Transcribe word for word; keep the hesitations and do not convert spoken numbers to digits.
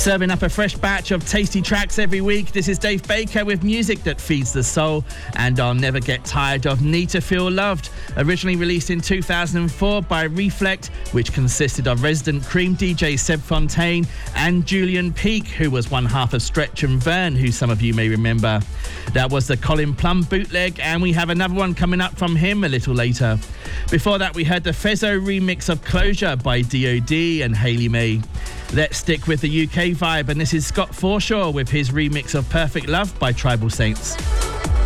Serving up a fresh batch of tasty tracks every week. This is Dave Baker with music that feeds the soul, and I'll never get tired of Need to Feel Loved. Originally released in two thousand four by Reflect, which consisted of resident Cream D J Seb Fontaine and Julian Peake, who was one half of Stretch and Vern, who some of you may remember. That was the Colin Plum bootleg, and we have another one coming up from him a little later. Before that, we heard the Fezzo remix of Closure by D O D and Hayley May. Let's stick with the U K vibe, and this is Scott Forshaw with his remix of Perfect Love by Tribal Saints.